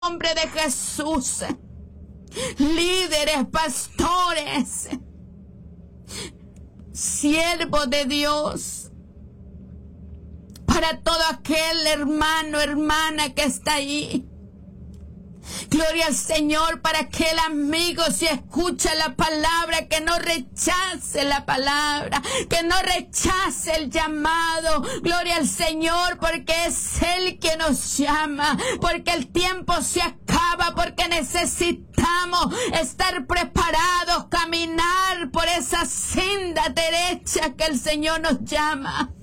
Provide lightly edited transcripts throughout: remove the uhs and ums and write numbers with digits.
nombre de Jesús. Líderes, pastores, siervos de Dios, para todo aquel hermano, hermana que está ahí. Gloria al Señor, para aquel amigo, si escucha la palabra, que no rechace la palabra, que no rechace el llamado. Gloria al Señor, porque es Él quien nos llama, porque el tiempo se acaba, porque necesitamos estar preparados, caminar por esa senda derecha que el Señor nos llama.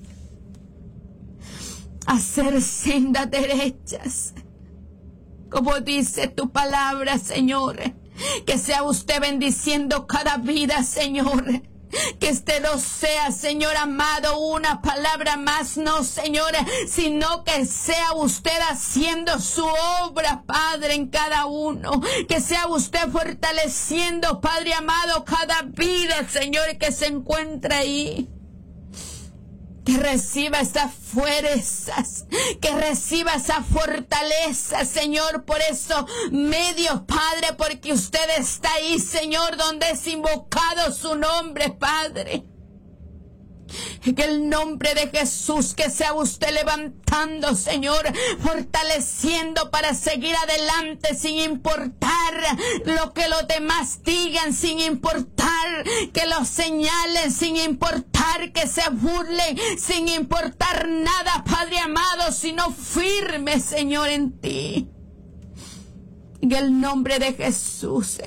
Hacer sendas derechas, como dice tu palabra, Señor. Que sea usted bendiciendo cada vida, Señor. Que este no sea, Señor amado, una palabra más, no, Señor, sino que sea usted haciendo su obra, Padre, en cada uno. Que sea usted fortaleciendo, Padre amado, cada vida, Señor, que se encuentra ahí. Que reciba esas fuerzas, que reciba esa fortaleza, Señor, por esos medios, Padre, porque usted está ahí, Señor, donde es invocado su nombre, Padre. En el nombre de Jesús, que sea usted levantando, Señor, fortaleciendo para seguir adelante sin importar lo que los demás digan, sin importar que los señalen, sin importar que se burlen, sin importar nada, Padre amado, sino firme, Señor, en ti. En el nombre de Jesús.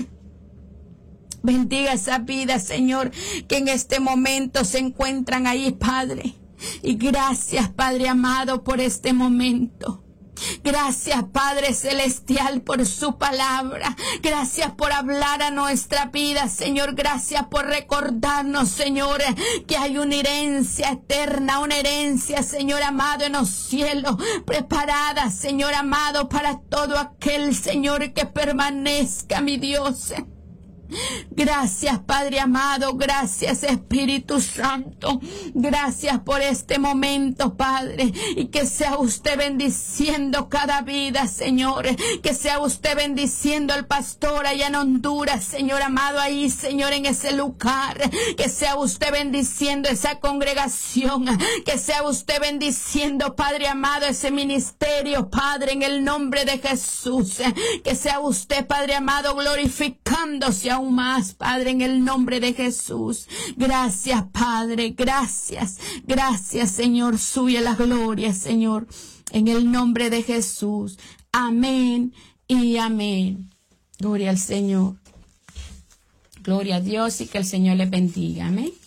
Bendiga esa vida, Señor, que en este momento se encuentran ahí, Padre. Y gracias, Padre amado, por este momento. Gracias, Padre Celestial, por su palabra. Gracias por hablar a nuestra vida, Señor. Gracias por recordarnos, Señor, que hay una herencia eterna, una herencia, Señor amado, en los cielos, preparada, Señor amado, para todo aquel, Señor, que permanezca, mi Dios. Gracias, Padre amado, gracias, Espíritu Santo, gracias por este momento, Padre, y que sea usted bendiciendo cada vida, Señor, que sea usted bendiciendo al pastor allá en Honduras, Señor amado, ahí, Señor, en ese lugar, que sea usted bendiciendo esa congregación, que sea usted bendiciendo, Padre amado, ese ministerio, Padre, en el nombre de Jesús, que sea usted, Padre amado, glorificándose aún más, Padre, en el nombre de Jesús. Gracias, Padre, gracias, gracias, Señor, suya la gloria, Señor, en el nombre de Jesús. Amén y amén. Gloria al Señor. Gloria a Dios y que el Señor les bendiga. Amén.